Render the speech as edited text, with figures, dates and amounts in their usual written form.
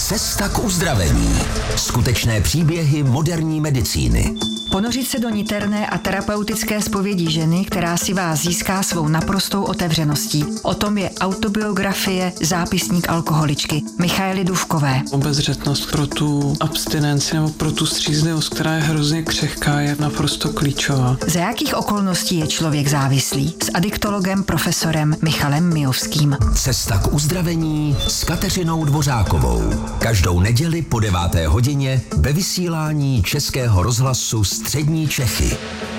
Cesta k uzdravení. Skutečné příběhy moderní medicíny. Ponořit se do niterné a terapeutické zpovědi ženy, která si vás získá svou naprostou otevřeností. O tom je autobiografie Zápisník alkoholičky Michaely Dufkové. Obezřetnost pro tu abstinenci nebo pro tu střízlivost, která je hrozně křehká, je naprosto klíčová. Za jakých okolností je člověk závislý? S adiktologem profesorem Michalem Mijovským. Cesta k uzdravení s Kateřinou Dvořákovou. Každou neděli po 9. hodině ve vysílání Českého rozhlasu Střední Čechy.